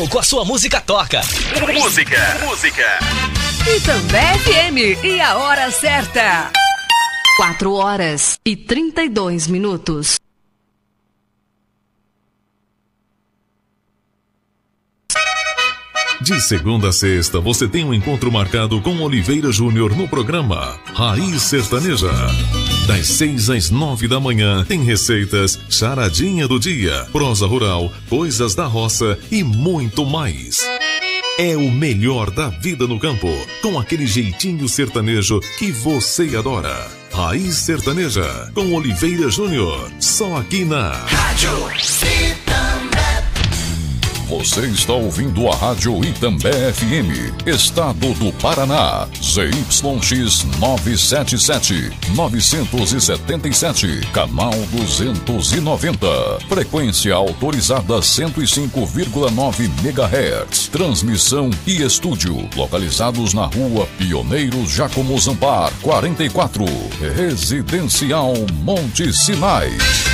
Com a sua música toca. Música. Itambé FM e a hora certa. 4h32. De segunda a sexta, você tem um encontro marcado com Oliveira Júnior no programa Raiz Sertaneja. Das 6 às 9 da manhã, tem receitas, charadinha do dia, prosa rural, coisas da roça e muito mais. É o melhor da vida no campo, com aquele jeitinho sertanejo que você adora. Raiz Sertaneja, com Oliveira Júnior, só aqui na Rádio Itambé. Você está ouvindo a Rádio Itambé FM, Estado do Paraná, ZYX 977, 977, canal 290, frequência autorizada 105,9 MHz, transmissão e estúdio, localizados na rua Pioneiro Giacomo Zampar, 44, Residencial Monte Sinai.